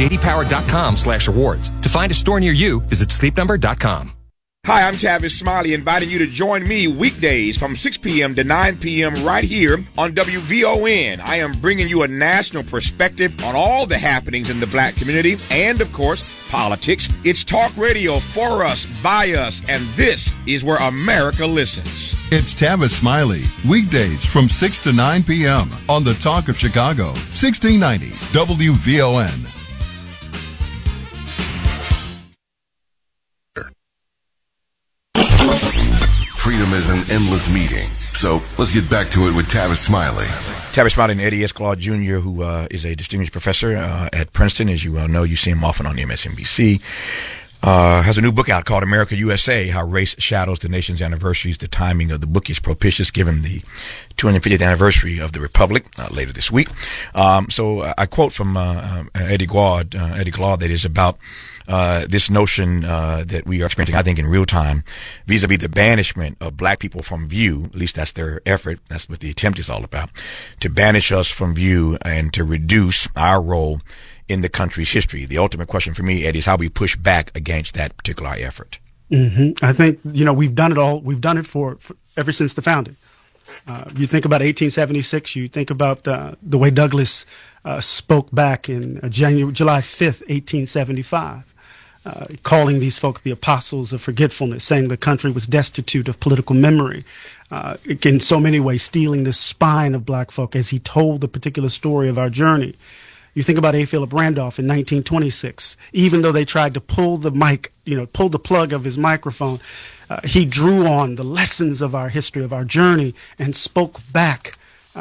jdpower.com/awards. To find a store near you, visit sleepnumber.com. Hi, I'm Tavis Smiley, inviting you to join me weekdays from 6 p.m. to 9 p.m. right here on WVON. I am bringing you a national perspective on all the happenings in the black community and, of course, politics. It's talk radio for us, by us, and this is where America listens. It's Tavis Smiley, weekdays from 6 to 9 p.m. on the Talk of Chicago, 1690 WVON. Freedom is an endless meeting. So let's get back to it with Tavis Smiley. Tavis Smiley and Eddie S. Claude Jr., who is a distinguished professor at Princeton. As you well know, you see him often on MSNBC. Has a new book out called America USA, How Race Shadows the Nation's Anniversaries. The timing of the book is propitious given the 250th anniversary of the Republic later this week. So I quote from Eddie Claude, that is about this notion that we are experiencing, I think, in real time, vis-a-vis the banishment of black people from view. At least that's their effort. That's what the attempt is all about, to banish us from view and to reduce our role in the country's history. The ultimate question for me, Eddie, is how we push back against that particular effort. Mm-hmm. I think, we've done it all. We've done it for ever since the founding. You think about 1876, you think about the way Douglass spoke back in July 5th, 1875, calling these folk the apostles of forgetfulness, saying the country was destitute of political memory, in so many ways stealing the spine of black folk as he told the particular story of our journey. You think about A. Philip Randolph in 1926. Even though they tried to pull the mic, pull the plug of his microphone, he drew on the lessons of our history, of our journey, and spoke back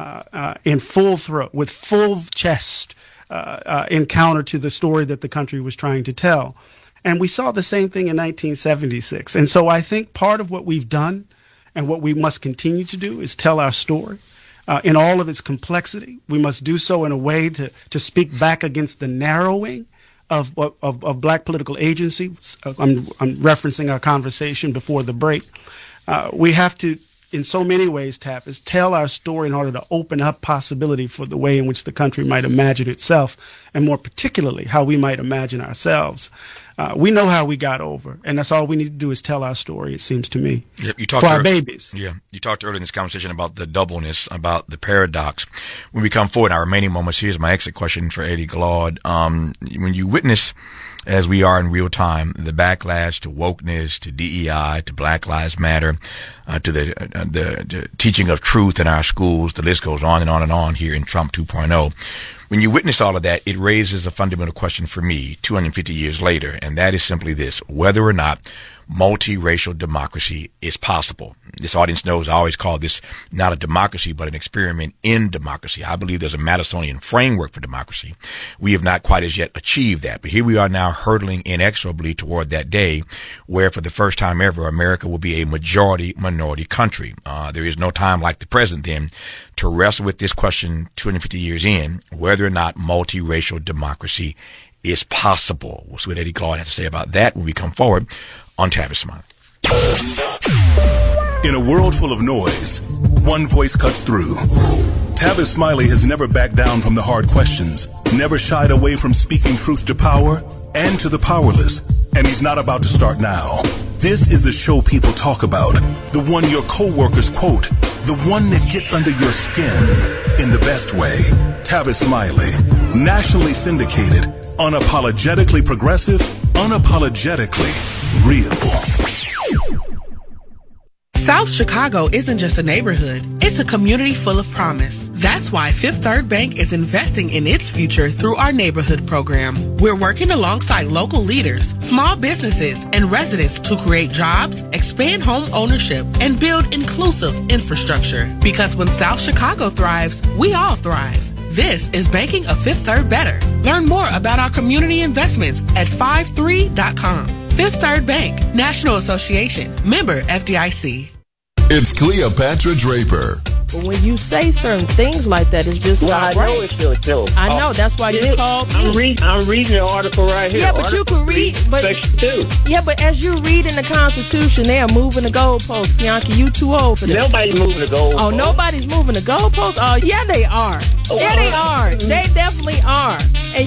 in full throat, with full chest, in counter to the story that the country was trying to tell. And we saw the same thing in 1976. And so I think part of what we've done and what we must continue to do is tell our story. In all of its complexity, we must do so in a way to speak back against the narrowing of black political agency. I'm referencing our conversation before the break. We have to, in so many ways, Tavis, tell our story in order to open up possibility for the way in which the country might imagine itself, and more particularly, how we might imagine ourselves. We know how we got over, and that's all we need to do is tell our story, it seems to me, for our babies. Yeah, you talked earlier in this conversation about the doubleness, about the paradox. When we come forward in our remaining moments, here's my exit question for Eddie Claude. When you witness, as we are in real time, the backlash to wokeness, to DEI, to Black Lives Matter, to the teaching of truth in our schools, the list goes on and on and on here in Trump 2.0. When you witness all of that, it raises a fundamental question for me 250 years later, and that is simply this: whether or not multiracial democracy is possible. This audience knows I always call this not a democracy, but an experiment in democracy. I believe there's a Madisonian framework for democracy. We have not quite as yet achieved that, but here we are now hurtling inexorably toward that day where for the first time ever, America will be a majority-minority country. There is no time like the present then to wrestle with this question 250 years in, whether or not multiracial democracy is possible. We'll see what Eddie Claude has to say about that when we come forward on Tavis Smiley. In a world full of noise, one voice cuts through. Tavis Smiley has never backed down from the hard questions, never shied away from speaking truth to power and to the powerless, and he's not about to start now. This is the show people talk about, the one your coworkers quote, the one that gets under your skin in the best way. Tavis Smiley, nationally syndicated, unapologetically progressive, unapologetically real. South Chicago isn't just a neighborhood, it's a community full of promise. That's why Fifth Third Bank is investing in its future through our neighborhood program. We're working alongside local leaders, small businesses, and residents to create jobs, expand home ownership, and build inclusive infrastructure. Because when South Chicago thrives, we all thrive. This is Banking a Fifth Third Better. Learn more about our community investments at 53.com. Fifth Third Bank, National Association, member FDIC. It's Cleopatra Draper. But when you say certain things like that, it's just not right. I know it's your show. I know, that's why you called me. I'm reading the article right here. Yeah, but you can read. But, Section 2. Yeah, but as you read in the Constitution, they are moving the goalposts. Bianca, you too old for this. Nobody's moving the goalposts. Oh, nobody's moving the goalposts? Oh, yeah, they are. Oh, yeah, they are. They definitely are. And